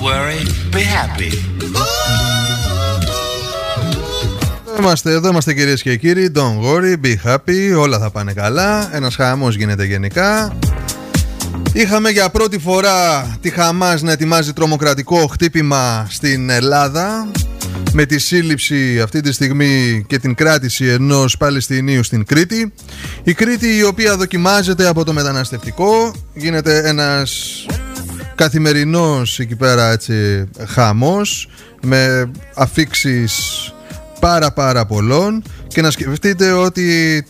worry, be happy. Εδώ είμαστε κυρίες και κύριοι. Don't worry, be happy. Όλα θα πάνε καλά. Ένας χαμός γίνεται γενικά. Είχαμε για πρώτη φορά τη Χαμάς να ετοιμάζει τρομοκρατικό χτύπημα στην Ελλάδα, με τη σύλληψη αυτή τη στιγμή και την κράτηση ενός Παλαιστινίου στην Κρήτη. Η Κρήτη, η οποία δοκιμάζεται από το μεταναστευτικό, γίνεται ένας καθημερινός εκεί πέρα έτσι χαμός, με αφίξεις πάρα πολλών. Και να σκεφτείτε ότι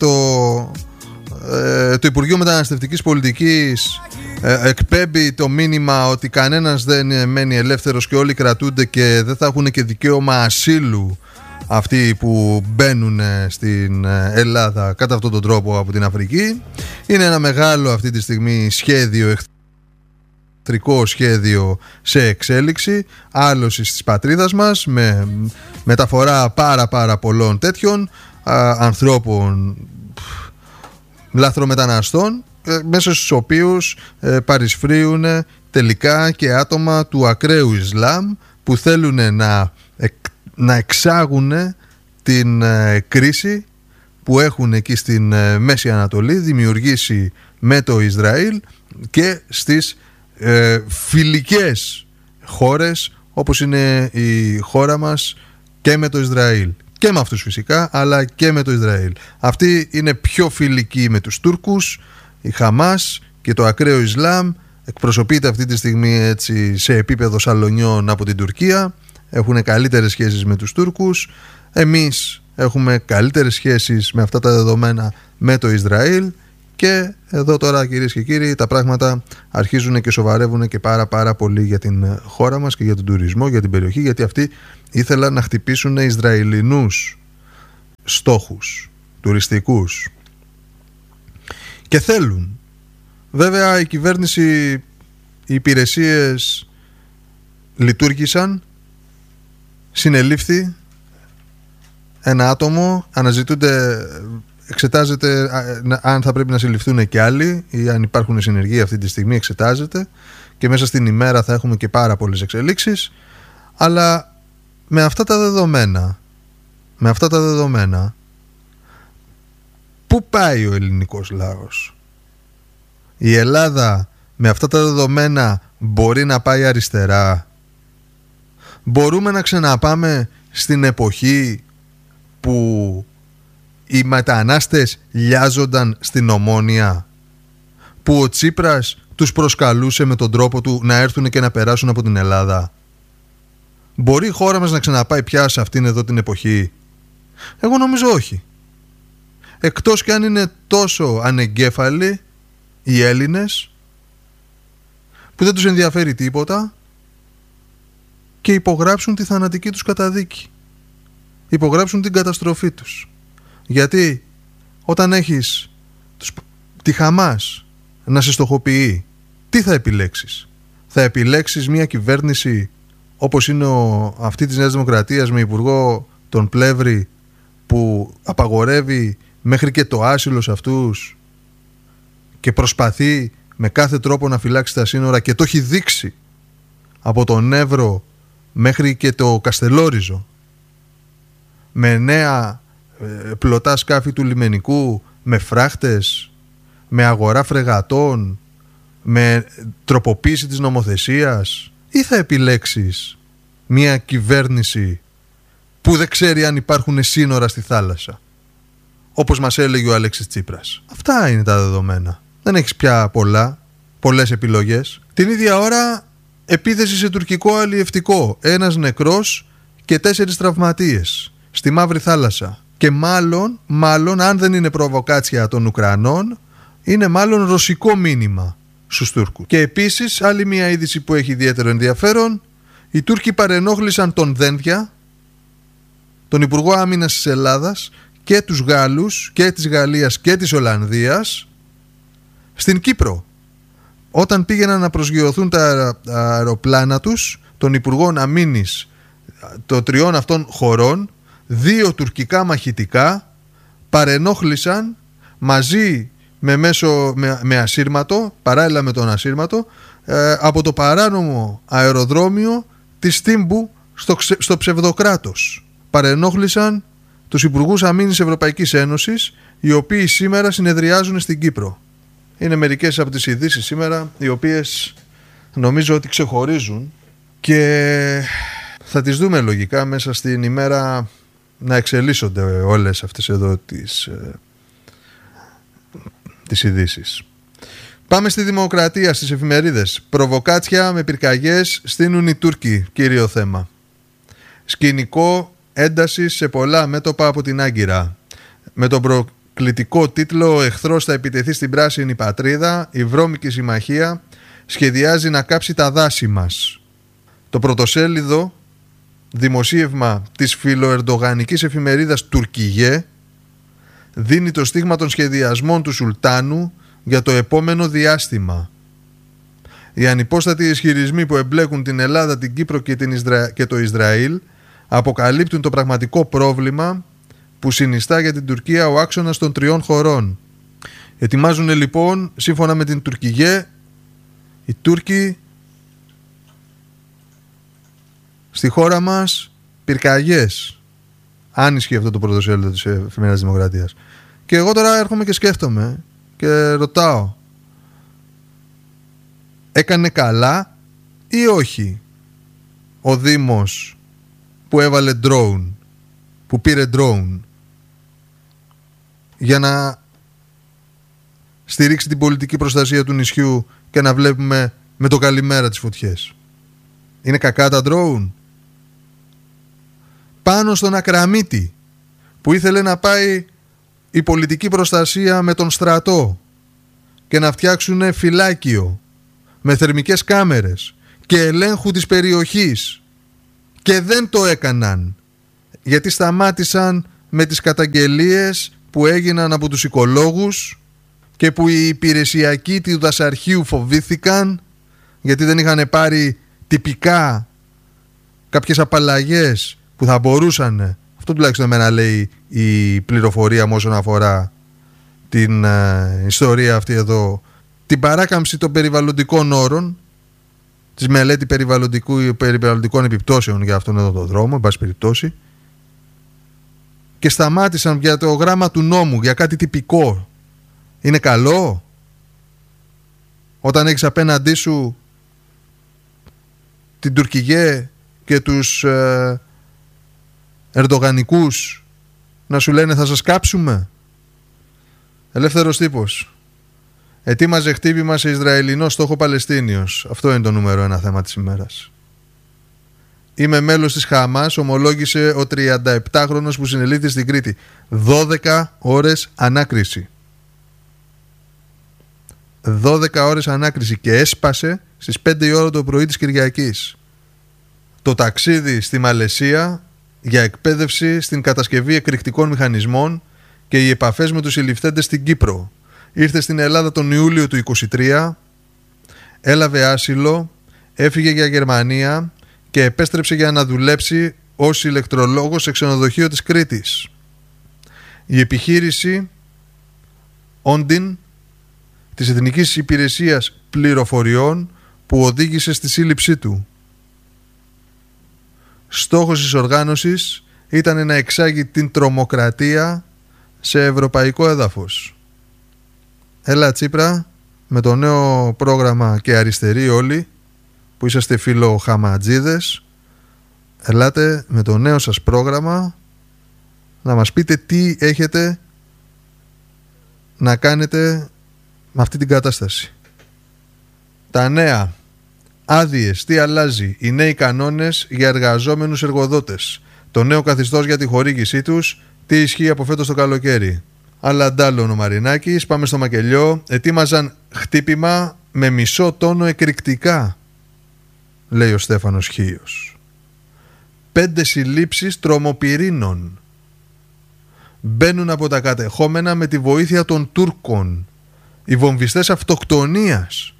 το Υπουργείο Μεταναστευτικής Πολιτικής εκπέμπει το μήνυμα ότι κανένας δεν μένει ελεύθερος και όλοι κρατούνται και δεν θα έχουν και δικαίωμα ασύλου αυτοί που μπαίνουν στην Ελλάδα κατά αυτόν τον τρόπο από την Αφρική. Είναι ένα μεγάλο αυτή τη στιγμή σχέδιο, εχθρικό σχέδιο σε εξέλιξη, άλωσης της πατρίδας μας, με μεταφορά πάρα πολλών τέτοιων ανθρώπων, λαθρομεταναστών, μέσα στους οποίους παρισφρίουν τελικά και άτομα του ακραίου Ισλάμ που θέλουν να εξάγουν την κρίση που έχουν εκεί στην Μέση Ανατολή δημιουργήσει με το Ισραήλ και στις φιλικές χώρες όπως είναι η χώρα μας και με το Ισραήλ. Και με αυτούς φυσικά, αλλά και με το Ισραήλ. Αυτοί είναι πιο φιλικοί με τους Τούρκους. Η Χαμάς και το ακραίο Ισλάμ εκπροσωπείται αυτή τη στιγμή έτσι σε επίπεδο σαλονιών από την Τουρκία. Έχουν καλύτερες σχέσεις με τους Τούρκους. Εμείς έχουμε καλύτερες σχέσεις με αυτά τα δεδομένα με το Ισραήλ. Και εδώ τώρα κυρίες και κύριοι τα πράγματα αρχίζουν και σοβαρεύουν και πάρα πολύ για την χώρα μας και για τον τουρισμό, για την περιοχή, γιατί αυτοί ήθελαν να χτυπήσουν Ισραηλινούς στόχους τουριστικούς και θέλουν. Βέβαια η κυβέρνηση, οι υπηρεσίες λειτουργήσαν, συνελήφθη ένα άτομο, εξετάζεται αν θα πρέπει να συλληφθούν και άλλοι ή αν υπάρχουν συνεργοί αυτή τη στιγμή, εξετάζεται και μέσα στην ημέρα θα έχουμε και πάρα πολλές εξελίξεις. Αλλά με αυτά τα δεδομένα πού πάει ο ελληνικός λαός? Η Ελλάδα με αυτά τα δεδομένα μπορεί να πάει αριστερά? Μπορούμε να ξαναπάμε στην εποχή που οι μετανάστες λιάζονταν στην Ομόνια, που ο Τσίπρας τους προσκαλούσε με τον τρόπο του να έρθουν και να περάσουν από την Ελλάδα? Μπορεί η χώρα μας να ξαναπάει πια σε αυτήν εδώ την εποχή? Εγώ νομίζω όχι. Εκτός και αν είναι τόσο ανεγκέφαλοι οι Έλληνες που δεν τους ενδιαφέρει τίποτα και υπογράψουν τη θανατική τους καταδίκη, υπογράψουν την καταστροφή τους. Γιατί όταν έχεις τη Χαμάς να σε στοχοποιεί, τι θα επιλέξεις? Θα επιλέξεις μια κυβέρνηση όπως είναι αυτή της Νέας Δημοκρατίας με υπουργό τον Πλεύρη, που απαγορεύει μέχρι και το άσυλο σε αυτούς και προσπαθεί με κάθε τρόπο να φυλάξει τα σύνορα και το έχει δείξει από τον Εύρο μέχρι και το Καστελόριζο, με νέα πλωτά σκάφη του λιμενικού, με φράχτες, με αγορά φρεγατών, με τροποποίηση της νομοθεσίας? Ή θα επιλέξεις μια κυβέρνηση που δεν ξέρει αν υπάρχουν σύνορα στη θάλασσα, όπως μας έλεγε ο Αλέξης Τσίπρας? Αυτά είναι τα δεδομένα. Δεν έχεις πια πολλές επιλογές. Την ίδια ώρα επίθεση σε τουρκικό αλλιευτικό, 1 νεκρός και 4 τραυματίες στη Μαύρη Θάλασσα. Και μάλλον αν δεν είναι προβοκάτσια των Ουκρανών, είναι μάλλον ρωσικό μήνυμα στους Τούρκους. Και επίσης άλλη μια είδηση που έχει ιδιαίτερο ενδιαφέρον: οι Τούρκοι παρενόχλησαν τον Δένδια, τον Υπουργό Άμυνας της Ελλάδας, και τους Γάλλους και της Γαλλίας και της Ολλανδίας στην Κύπρο, όταν πήγαιναν να προσγειωθούν τα αεροπλάνα τους των Υπουργών Αμήνης των 3 αυτών χωρών. 2 τουρκικά μαχητικά παρενόχλησαν μαζί με ασύρματο, παράλληλα με τον ασύρματο, από το παράνομο αεροδρόμιο της Τύμπου στο ψευδοκράτος. Παρενόχλησαν τους Υπουργούς Αμήνης Ευρωπαϊκής Ένωσης, οι οποίοι σήμερα συνεδριάζουν στην Κύπρο. Είναι μερικές από τις ειδήσεις σήμερα, οι οποίες νομίζω ότι ξεχωρίζουν και θα τις δούμε λογικά μέσα στην ημέρα να εξελίσσονται όλες αυτές εδώ τις ειδήσεις. Πάμε στη Δημοκρατία, στις εφημερίδες. Προβοκάτσια με πυρκαγιές στείνουν οι Τούρκοι, κύριο θέμα. Σκηνικό ένταση σε πολλά μέτωπα από την Άγκυρα. Με τον προκλητικό τίτλο «Ο εχθρός θα επιτεθεί στην πράσινη πατρίδα, η βρώμικη συμμαχία σχεδιάζει να κάψει τα δάση μας». Το πρωτοσέλιδο δημοσίευμα της φιλοερντογανικής εφημερίδας Τουρκιγέ δίνει το στίγμα των σχεδιασμών του Σουλτάνου για το επόμενο διάστημα. Οι ανυπόστατοι ισχυρισμοί που εμπλέκουν την Ελλάδα, την Κύπρο και το Ισραήλ αποκαλύπτουν το πραγματικό πρόβλημα που συνιστά για την Τουρκία ο άξονας των τριών χωρών. Ετοιμάζουν λοιπόν, σύμφωνα με την Τουρκιγέ, οι Τούρκοι στη χώρα μας πυρκαγιές. Αν ισχύει αυτό το πρωτοσέλιδο της Εφημερίδας Δημοκρατίας. Και εγώ τώρα έρχομαι και σκέφτομαι και ρωτάω, έκανε καλά ή όχι ο Δήμος που έβαλε drone, που πήρε drone για να στηρίξει την πολιτική προστασία του νησιού και να βλέπουμε με το καλημέρα τις φωτιές? Είναι κακά τα drone? Πάνω στον Ακραμίτη που ήθελε να πάει η πολιτική προστασία με τον στρατό και να φτιάξουν φυλάκιο με θερμικές κάμερες και ελέγχου της περιοχής, και δεν το έκαναν γιατί σταμάτησαν με τις καταγγελίες που έγιναν από τους οικολόγους και που οι υπηρεσιακοί του δασαρχείου φοβήθηκαν γιατί δεν είχαν πάρει τυπικά κάποιες απαλλαγές που θα μπορούσαν. Αυτό τουλάχιστον εμένα λέει η πληροφορία μου όσον αφορά την ιστορία αυτή εδώ, την παράκαμψη των περιβαλλοντικών όρων, της μελέτη περιβαλλοντικών επιπτώσεων για αυτόν εδώ τον δρόμο, εν πάση περιπτώσει, και σταμάτησαν για το γράμμα του νόμου, για κάτι τυπικό. Είναι καλό όταν έχεις απέναντί σου την Τουρκιγέ και τους ερντογανικούς να σου λένε θα σας κάψουμε? Ελεύθερος τύπος. Ετοίμαζε χτύπημα σε Ισραηλινό στόχο Παλαιστίνιος. Αυτό είναι το νούμερο ένα θέμα της ημέρας. Είμαι μέλος της Χαμάς, ομολόγησε ο 37χρονος που συνελήφθη στην Κρήτη. 12 ώρες ανάκριση. 12 ώρες ανάκριση και έσπασε στις 5 η ώρα το πρωί της Κυριακής. Το ταξίδι στη Μαλαισία για εκπαίδευση στην κατασκευή εκρηκτικών μηχανισμών και οι επαφές με τους συλληφθέντες στην Κύπρο. Ήρθε στην Ελλάδα τον Ιούλιο του 23, έλαβε άσυλο, έφυγε για Γερμανία και επέστρεψε για να δουλέψει ως ηλεκτρολόγος σε ξενοδοχείο της Κρήτης. Η επιχείρηση Όντιν της Εθνικής Υπηρεσίας Πληροφοριών που οδήγησε στη σύλληψή του. Στόχος της οργάνωσης ήταν να εξάγει την τρομοκρατία σε ευρωπαϊκό έδαφος. Έλα Τσίπρα, με το νέο πρόγραμμα και αριστεροί όλοι που είσαστε φιλοχαματζίδες, ελάτε με το νέο σας πρόγραμμα να μας πείτε τι έχετε να κάνετε με αυτή την κατάσταση. Τα νέα άδειες, τι αλλάζει, οι νέοι κανόνες για εργαζόμενους εργοδότες, το νέο καθεστώς για τη χορήγησή τους, τι ισχύει από φέτος το καλοκαίρι. Αλλά ντάλλον ο Μαρινάκης, πάμε στο μακελιό. Ετοίμαζαν χτύπημα με μισό τόνο εκρηκτικά, λέει ο Στέφανος Χίος. 5 συλλήψεις τρομοπυρήνων. Μπαίνουν από τα κατεχόμενα με τη βοήθεια των Τούρκων. Οι βομβιστές αυτοκτονίας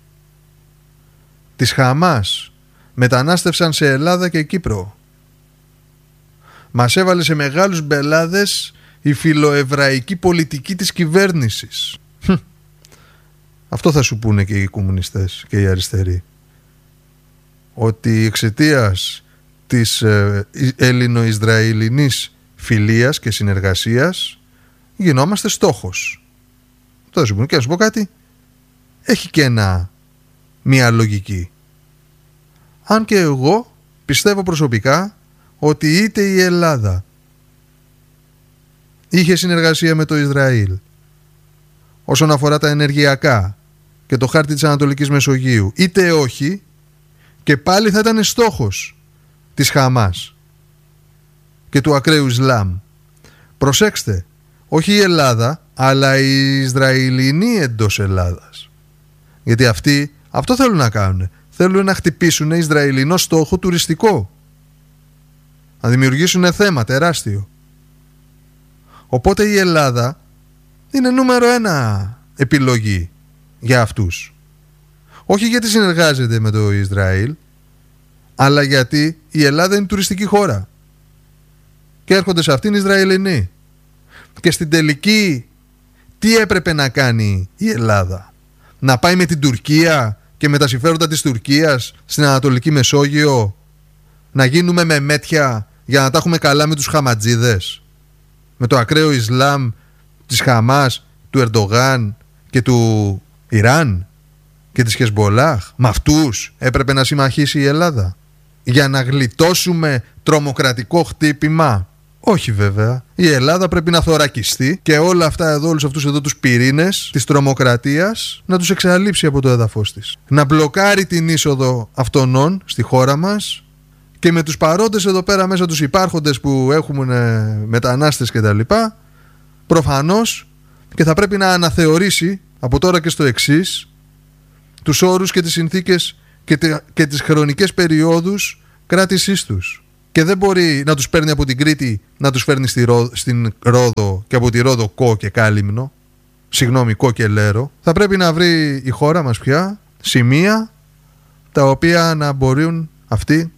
της Χαμάς μετανάστευσαν σε Ελλάδα και Κύπρο. Μας έβαλε σε μεγάλους μπελάδες η φιλοεβραϊκή πολιτική της κυβέρνησης. Αυτό θα σου πούνε και οι κομμουνιστές και οι αριστεροί. Ότι εξαιτίας της ελληνο-ισραηλινής φιλίας και συνεργασίας γινόμαστε στόχος. Αυτό θα σου πούνε. Και να σου πω κάτι, έχει και μία λογική. Αν και εγώ πιστεύω προσωπικά ότι είτε η Ελλάδα είχε συνεργασία με το Ισραήλ όσον αφορά τα ενεργειακά και το χάρτη της Ανατολικής Μεσογείου, είτε όχι, και πάλι θα ήταν στόχος της Χαμάς και του ακραίου Ισλάμ. Προσέξτε, όχι η Ελλάδα, αλλά οι Ισραηλινοί εντός Ελλάδας. Γιατί αυτοί αυτό θέλουν να κάνουν. Θέλουν να χτυπήσουν Ισραηλινό στόχο τουριστικό. Να δημιουργήσουν θέμα τεράστιο. Οπότε η Ελλάδα είναι νούμερο 1 επιλογή για αυτούς. Όχι γιατί συνεργάζεται με το Ισραήλ, αλλά γιατί η Ελλάδα είναι τουριστική χώρα. Και έρχονται σε αυτήν οι Ισραηλινοί. Και στην τελική, τι έπρεπε να κάνει η Ελλάδα? Να πάει με την Τουρκία και με τα συμφέροντα της Τουρκίας στην Ανατολική Μεσόγειο, να γίνουμε με μέτια για να τα έχουμε καλά με τους χαματζίδες, με το ακραίο Ισλάμ της Χαμάς, του Ερντογάν και του Ιράν και της Χεσμπολάχ? Με αυτούς έπρεπε να συμμαχίσει η Ελλάδα για να γλιτώσουμε τρομοκρατικό χτύπημα? Όχι βέβαια. Η Ελλάδα πρέπει να θωρακιστεί και όλα αυτά εδώ, όλους αυτούς εδώ τους πυρήνες της τρομοκρατίας να τους εξαλείψει από το έδαφος της. Να μπλοκάρει την είσοδο αυτονών στη χώρα μας και με τους παρόντες εδώ πέρα μέσα, τους υπάρχοντες που έχουμε μετανάστες και τα λοιπά, προφανώς και θα πρέπει να αναθεωρήσει από τώρα και στο εξής τους όρους και τις συνθήκες και τις χρονικές περιόδους κράτησής τους. Και δεν μπορεί να τους παίρνει από την Κρήτη να τους φέρνει στην Ρόδο και από τη Ρόδο Κο και Κάλυμνο, Κο και Λέρο. Θα πρέπει να βρει η χώρα μας πια σημεία τα οποία να μπορούν αυτοί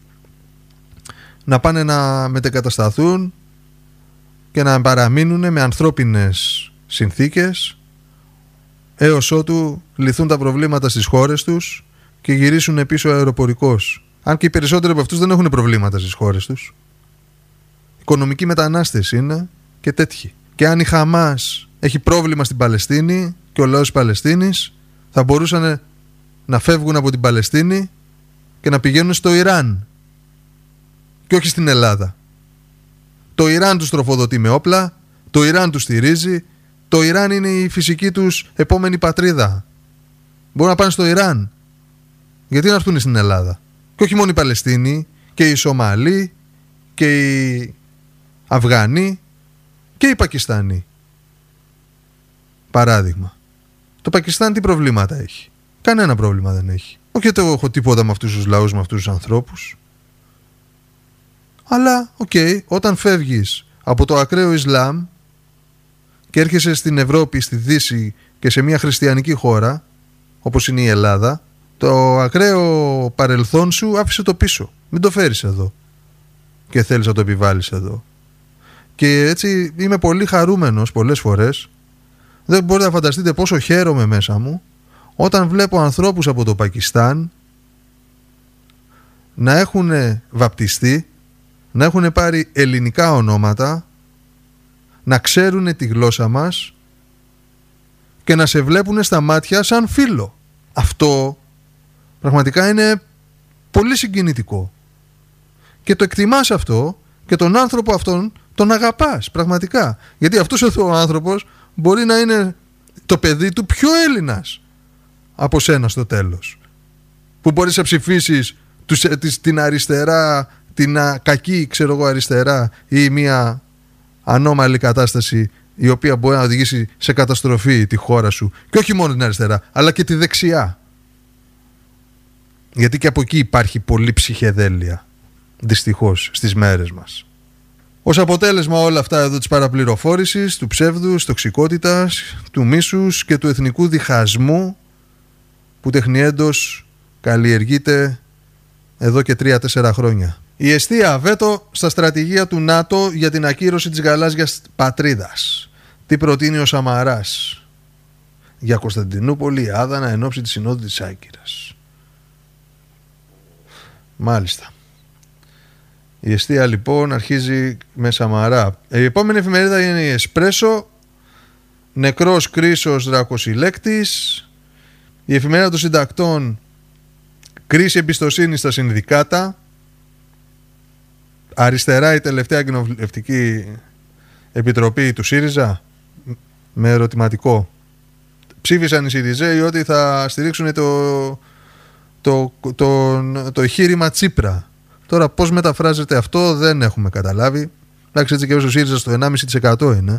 να πάνε να μετεγκατασταθούν και να παραμείνουν με ανθρώπινες συνθήκες έως ότου λυθούν τα προβλήματα στις χώρες τους και γυρίσουν πίσω αεροπορικώς. Αν και οι περισσότεροι από αυτούς δεν έχουν προβλήματα στις χώρες τους. Οικονομικοί μετανάστες είναι και τέτοιοι. Και αν η Χαμάς έχει πρόβλημα στην Παλαιστίνη και ο λαός της Παλαιστίνης, θα μπορούσαν να φεύγουν από την Παλαιστίνη και να πηγαίνουν στο Ιράν και όχι στην Ελλάδα. Το Ιράν τους τροφοδοτεί με όπλα, το Ιράν τους στηρίζει, το Ιράν είναι η φυσική τους επόμενη πατρίδα. Μπορούν να πάνε στο Ιράν. Γιατί να έρθουν στην Ελλάδα? Και όχι μόνο οι Παλαιστίνοι, και οι Σομαλοί, και οι Αφγανοί και οι Πακιστανοί. Παράδειγμα. Το Πακιστάν τι προβλήματα έχει? Κανένα πρόβλημα δεν έχει. Όχι ότι έχω τίποτα με αυτούς τους λαούς, με αυτούς τους ανθρώπους. Αλλά, όταν φεύγεις από το ακραίο Ισλάμ και έρχεσαι στην Ευρώπη, στη Δύση και σε μια χριστιανική χώρα, όπως είναι η Ελλάδα, το ακραίο παρελθόν σου άφησε το πίσω. Μην το φέρεις εδώ και θέλεις να το επιβάλλεις εδώ. Και έτσι είμαι πολύ χαρούμενος πολλές φορές. Δεν μπορείτε να φανταστείτε πόσο χαίρομαι μέσα μου όταν βλέπω ανθρώπους από το Πακιστάν να έχουν βαπτιστεί, να έχουν πάρει ελληνικά ονόματα, να ξέρουν τη γλώσσα μας και να σε βλέπουν στα μάτια σαν φίλο. Αυτό πραγματικά είναι πολύ συγκινητικό. Και το εκτιμάς αυτό και τον άνθρωπο αυτόν τον αγαπάς πραγματικά. Γιατί αυτός εδώ ο άνθρωπος μπορεί να είναι το παιδί του πιο Έλληνας από σένα στο τέλος. Που μπορείς να ψηφίσεις την αριστερά, την κακή αριστερά ή μια ανώμαλη κατάσταση η οποία μπορεί να οδηγήσει σε καταστροφή τη χώρα σου. Και όχι μόνο την αριστερά, αλλά και τη δεξιά. Γιατί και από εκεί υπάρχει πολύ ψυχεδέλεια, δυστυχώς, στις μέρες μας. Ως αποτέλεσμα όλα αυτά εδώ της παραπληροφόρησης, του ψεύδους, τοξικότητας, του μίσους και του εθνικού διχασμού που τεχνιέντος καλλιεργείται εδώ και 3-4 χρόνια. Η εστία βέτο στα στρατηγία του ΝΑΤΟ για την ακύρωση της γαλάζιας πατρίδας. Τι προτείνει ο Σαμαράς? για Κωνσταντινούπολη Άδανα εν ώψη της Συνόδου της Άγκυρας. Μάλιστα. Η εστία λοιπόν αρχίζει με Σαμαρά. Η επόμενη εφημερίδα είναι η Εσπρέσο. Νεκρός Κρίσος Δρακοσυλλέκτης. Η εφημερίδα των συντακτών. Κρίση εμπιστοσύνη στα συνδικάτα. Αριστερά η τελευταία κοινοβουλευτική επιτροπή του ΣΥΡΙΖΑ. Με ερωτηματικό. Ψήφισαν οι ΣΥΡΙΖΕΙ ότι θα στηρίξουν το εγχείρημα Τσίπρα. Τώρα πώς μεταφράζεται αυτό δεν έχουμε καταλάβει. Εντάξει, έτσι και όσο ΣΥΡΙΖΑ στο 1,5% είναι.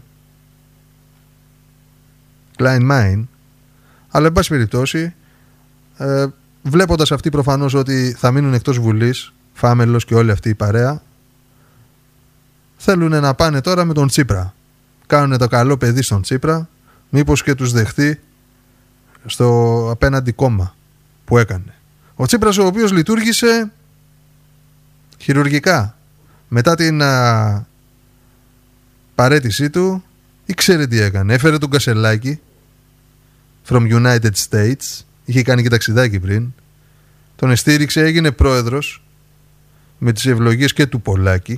Klein Mine. Αλλά εν πάση περιπτώσει, βλέποντας αυτοί προφανώς ότι θα μείνουν εκτός Βουλής, Φάμελος και όλη αυτή η παρέα, θέλουν να πάνε τώρα με τον Τσίπρα. Κάνουν το καλό παιδί στον Τσίπρα, μήπως και τους δεχτεί στο απέναντι κόμμα που έκανε. Ο Τσίπρας, ο οποίος λειτουργήσε χειρουργικά μετά την παρέτησή του, ήξερε τι έκανε. Έφερε τον Κασελάκη from United States, είχε κάνει και ταξιδάκι πριν, τον εστήριξε, έγινε πρόεδρος με τις ευλογίες και του Πολάκη,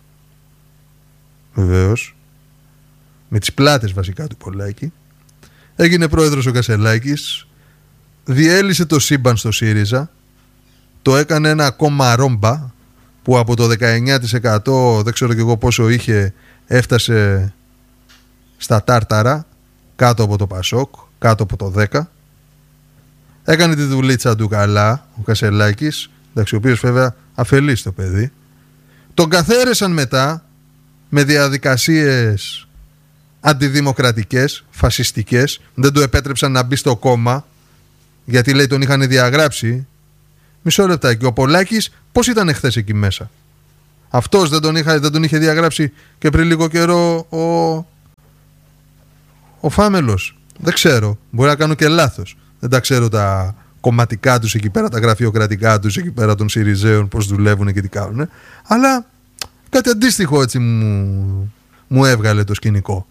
βεβαίως, με τις πλάτες βασικά του Πολάκη. Έγινε πρόεδρος ο Κασελάκης, διέλυσε το σύμπαν στο ΣΥΡΙΖΑ, το έκανε ένα κόμμα ρόμπα που από το 19% δεν ξέρω και εγώ πόσο είχε, έφτασε στα τάρταρα, κάτω από το Πασόκ, κάτω από το 10. Έκανε τη δουλίτσα του καλά ο Κασελάκης, εντάξει, ο οποίος βέβαια αφελείς το παιδί. Τον καθαίρεσαν μετά με διαδικασίες αντιδημοκρατικές, φασιστικές. Δεν του επέτρεψαν να μπει στο κόμμα, γιατί λέει τον είχαν διαγράψει. Μισό λεπτάκι, ο Πολάκης πώς ήταν εχθές εκεί μέσα? Αυτός δεν τον είχε διαγράψει και πριν λίγο καιρό ο Φάμελος? Δεν ξέρω, μπορεί να κάνω και λάθος. Δεν τα ξέρω τα κομματικά τους εκεί πέρα, τα γραφειοκρατικά τους εκεί πέρα των ΣΥΡΙΖΕων, πώς δουλεύουν και τι κάνουν. Αλλά κάτι αντίστοιχο έτσι μου έβγαλε το σκηνικό.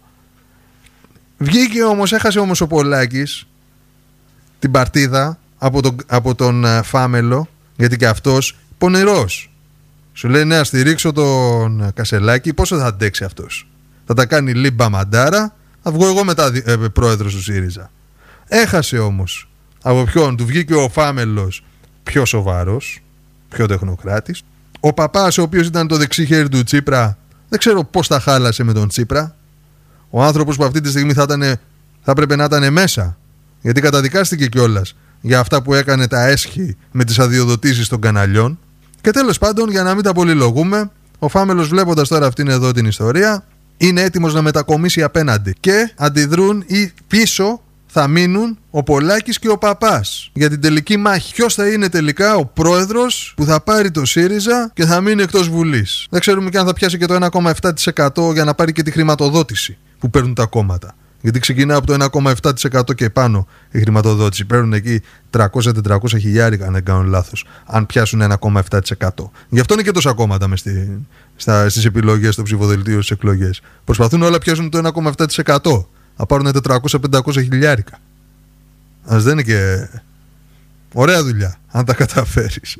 Βγήκε όμως, έχασε όμως ο Πολάκης την παρτίδα από τον Φάμελο, γιατί και αυτός πονηρός. Σου λέει ναι, στηρίξω τον Κασελάκη, πόσο θα αντέξει αυτός? Θα τα κάνει λίμπα μαντάρα, θα βγω εγώ μετά πρόεδρος του ΣΥΡΙΖΑ. Έχασε όμως. Από ποιον? Του βγήκε ο Φάμελος πιο σοβαρός, πιο τεχνοκράτης. Ο παπάς, ο οποίος ήταν το δεξί χέρι του Τσίπρα, δεν ξέρω πώς τα χάλασε με τον Τσίπρα. Ο άνθρωπος που αυτή τη στιγμή θα έπρεπε να ήταν μέσα, γιατί καταδικάστηκε κιόλας για αυτά που έκανε τα έσχη με τις αδειοδοτήσεις των καναλιών. Και τέλος πάντων, για να μην τα πολυλογούμε, ο Φάμελος, βλέποντας τώρα αυτήν εδώ την ιστορία, είναι έτοιμος να μετακομίσει απέναντι. Και αντιδρούν ή πίσω θα μείνουν ο Πολάκης και ο παπάς για την τελική μάχη. Ποιος θα είναι τελικά ο πρόεδρος που θα πάρει το ΣΥΡΙΖΑ και θα μείνει εκτός Βουλής? Δεν ξέρουμε και αν θα πιάσει και το 1,7% για να πάρει και τη χρηματοδότηση που παίρνουν τα κόμματα. Γιατί ξεκινά από το 1,7% και πάνω η χρηματοδότηση. Παίρνουν εκεί 300-400 χιλιάρικα, αν δεν κάνω λάθος, αν πιάσουν 1,7%. Γι' αυτό είναι και τόσα κόμματα στις επιλογές, στο ψηφοδελτίο, στις εκλογές. Προσπαθούν όλα πιάσουν το 1,7%. Θα πάρουν 400-500 χιλιάρικα. Ας δεν είναι και ωραία δουλειά, αν τα καταφέρεις.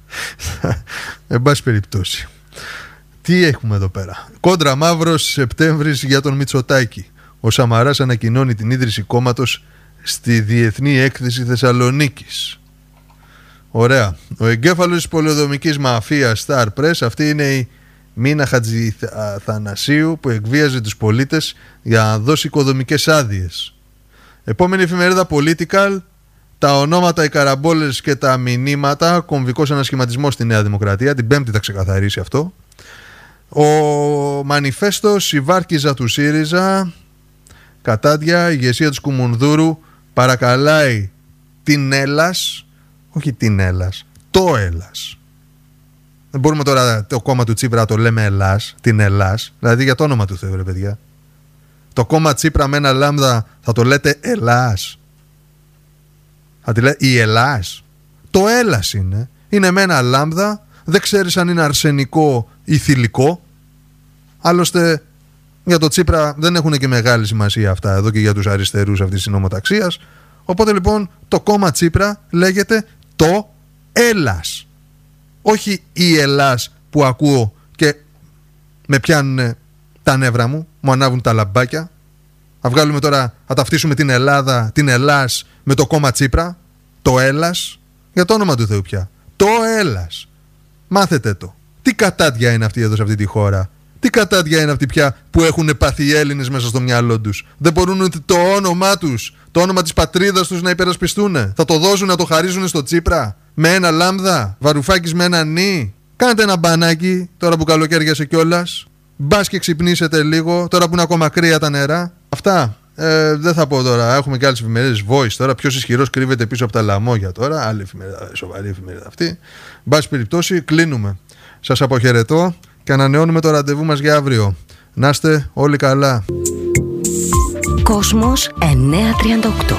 Εν πάση περιπτώσει. Τι έχουμε εδώ πέρα? Κόντρα μαύρος Σεπτέμβρης για τον Μητσοτάκη. Ο Σαμαράς ανακοινώνει την ίδρυση κόμματος στη Διεθνή Έκθεση Θεσσαλονίκης. Ωραία. Ο εγκέφαλος της πολεοδομικής μαφίας Star Press, αυτή είναι η Μίνα Χατζηθανασίου, που εκβίαζε τους πολίτες για να δώσει οικοδομικές άδειες. Επόμενη εφημερίδα Political. Τα ονόματα, οι καραμπόλες και τα μηνύματα. Κομβικός ανασχηματισμός στη Νέα Δημοκρατία. Την Πέμπτη θα ξεκαθαρίσει αυτό. Ο Μανιφέστος, η Βάρκιζα του ΣΥΡΙΖΑ. Κατάντια, η ηγεσία του Κουμουνδούρου παρακαλάει την Έλλας, όχι την Έλλας, το Έλλας. Δεν μπορούμε τώρα το κόμμα του Τσίπρα να το λέμε Ελλάς, την Ελλάς, δηλαδή για το όνομα του Θεού, ρε παιδιά. Το κόμμα Τσίπρα με ένα λάμδα θα το λέτε Ελλάς? Θα τη λέτε η Ελλάς? Το Έλλας είναι. Είναι με ένα λάμδα, δεν ξέρεις αν είναι αρσενικό ή θηλυκό. Άλλωστε Για το Τσίπρα δεν έχουν και μεγάλη σημασία αυτά εδώ και για τους αριστερούς αυτής της νομοταξίας. Οπότε λοιπόν το κόμμα Τσίπρα λέγεται το Έλλας. Όχι η Ελλάς που ακούω και με πιάνουν τα νεύρα μου ανάβουν τα λαμπάκια. Θα βγάλουμε τώρα, θα ταυτίσουμε την Ελλάδα, την Ελλάς με το κόμμα Τσίπρα. Το Έλλας, για το όνομα του Θεού πια. Το Έλλας. Μάθετε το. Τι κατάντια είναι αυτή εδώ σε αυτή τη χώρα. Τι κατάντια είναι αυτή πια που έχουν πάθει οι Έλληνες μέσα στο μυαλό τους. Δεν μπορούν ούτε το όνομά τους, το όνομα της πατρίδας τους να υπερασπιστούν. Θα το δώσουν να το χαρίζουν στο Τσίπρα. Με ένα λάμδα, Βαρουφάκης με ένα νι. Κάντε ένα μπανάκι τώρα που καλοκαίριασε κιόλας. Μπας και ξυπνήσετε λίγο τώρα που είναι ακόμα κρύα τα νερά. Αυτά. Δεν θα πω τώρα. Έχουμε και άλλες εφημερίδες. Voice τώρα. Ποιος ισχυρός κρύβεται πίσω από τα λαμόγια τώρα. Άλλη εφημερίδα, σοβαρή εφημερίδα αυτή. Μπας περιπτώσει, κλείνουμε. Σας αποχαιρετώ και ανανεώνουμε το ραντεβού μας για αύριο. Να είστε όλοι καλά. Κόσμος 938.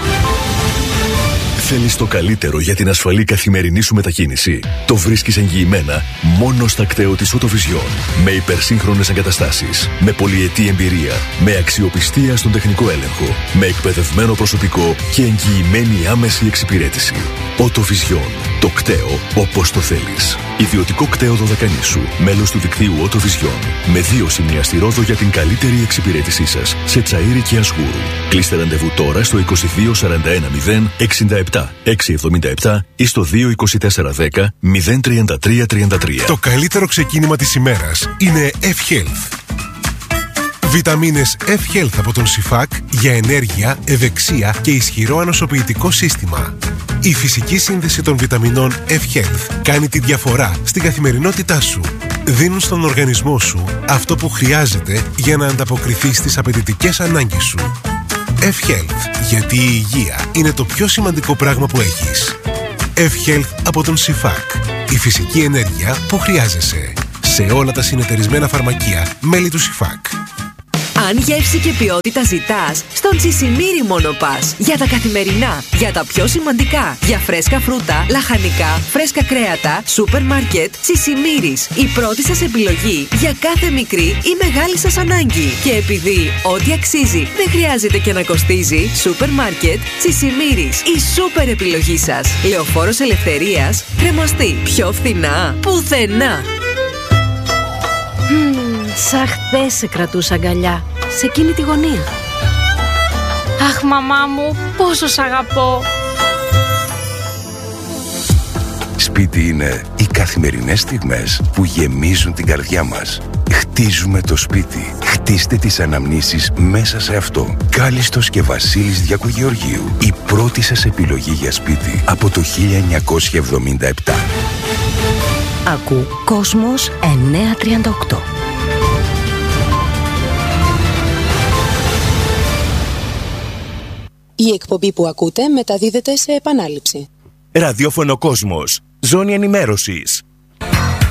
Θέλεις το καλύτερο για την ασφαλή καθημερινή σου μετακίνηση? Το βρίσκεις εγγυημένα μόνο στα κτέο της Autovision. Με υπερσύγχρονες εγκαταστάσεις, με πολυετή εμπειρία, με αξιοπιστία στον τεχνικό έλεγχο, με εκπαιδευμένο προσωπικό και εγγυημένη άμεση εξυπηρέτηση. Autovision. Το κτέο όπως το θέλεις. Ιδιωτικό κτέο Δωδεκανήσου. Μέλος του δικτύου Autovision. Με 2 σημεία στη Ρόδο για την καλύτερη εξυπηρέτησή σας σε Τσαΐρι και Ασγούρου. Κλείστε ραντεβού τώρα στο 22 41 0 67 677 ή στο 22410 033 33. Το καλύτερο ξεκίνημα της ημέρας είναι F-Health. Βιταμίνες F-Health από τον Σιφάκ για ενέργεια, ευεξία και ισχυρό ανοσοποιητικό σύστημα. Η φυσική σύνδεση των βιταμινών F-Health κάνει τη διαφορά στην καθημερινότητά σου. Δίνουν στον οργανισμό σου αυτό που χρειάζεται για να ανταποκριθεί στις απαιτητικές ανάγκες σου. F-Health, γιατί η υγεία είναι το πιο σημαντικό πράγμα που έχεις. F-Health από τον Σιφάκ. Η φυσική ενέργεια που χρειάζεσαι. Σε όλα τα συνεταιρισμένα φαρμακεία μέλη του Σιφάκ. Αν γεύση και ποιότητα ζητάς, στον Τσισιμίρι μόνο πας. Για τα καθημερινά, για τα πιο σημαντικά. Για φρέσκα φρούτα, λαχανικά, φρέσκα κρέατα, σούπερ μάρκετ, Τσισιμίρις. Η πρώτη σας επιλογή για κάθε μικρή ή μεγάλη σας ανάγκη. Και επειδή ό,τι αξίζει δεν χρειάζεται και να κοστίζει, σούπερ μάρκετ, Τσισιμίρις. Η σούπερ επιλογή σας. Λεωφόρος Ελευθερίας, κρεμαστή. Πιο φθηνά, πουθενά. Σαν χθες σε κρατούσα αγκαλιά, σε εκείνη τη γωνία. Αχ, μαμά μου, πόσο σ' αγαπώ. Σπίτι είναι οι καθημερινές στιγμές που γεμίζουν την καρδιά μας. Χτίζουμε το σπίτι. Χτίστε τις αναμνήσεις μέσα σε αυτό. Κάλιστος και Βασίλης Διακογεωργίου. Η πρώτη σας επιλογή για σπίτι από το 1977. Ακού Κόσμος 938. Η εκπομπή που ακούτε μεταδίδεται σε επανάληψη. Ραδιόφωνο Κόσμος. Ζώνη ενημέρωσης.